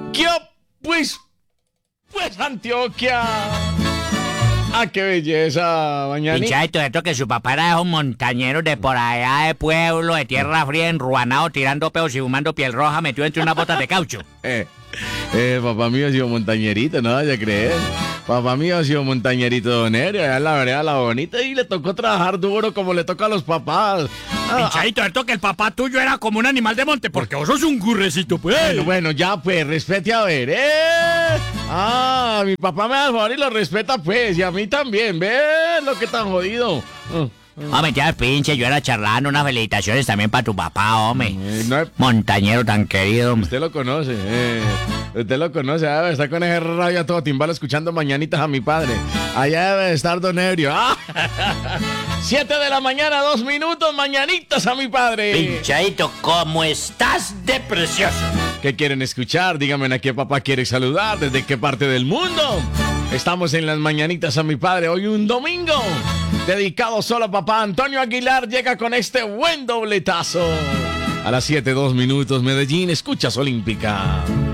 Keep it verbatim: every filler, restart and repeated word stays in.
¿Qué? Pues, pues Antioquia. Ah, qué belleza, mañanita. Pinchadito, esto que su papá era un montañero de por allá de pueblo, de tierra fría, enruanado, tirando peos y fumando piel roja, metido entre unas botas de caucho. Eh, eh, papá mío ha sido montañerito, no vaya a creer. Papá mío ha sido montañerito donero, allá en la vereda La Bonita, y le tocó trabajar duro como le toca a los papás. Ah, Pinchadito, esto que el papá tuyo era como un animal de monte, porque vos sos un gurrecito, pues. Bueno, bueno, ya pues, respete a ver, ¿eh? Ah, mi papá me da el favor y lo respeta pues, y a mí también, ¿ves? Lo que tan jodido. Ah, Hombre, ya pinche, yo era charlando unas felicitaciones también para tu papá, hombre. eh, no es- Montañero tan querido, hombre. Usted lo conoce, eh. Usted lo conoce, ah, debe estar con ese radio a todo timbal escuchando mañanitas a mi padre. Allá debe estar Don Ebrio. Ah. Siete de la mañana, dos minutos, mañanitas a mi padre. Pinchadito, ¿cómo estás de precioso? ¿Qué quieren escuchar? Díganme a qué papá quiere saludar, desde qué parte del mundo. Estamos en las mañanitas a mi padre, hoy un domingo, dedicado solo a papá. Antonio Aguilar llega con este buen dobletazo. A las siete, dos minutos, Medellín, escuchas Olímpica.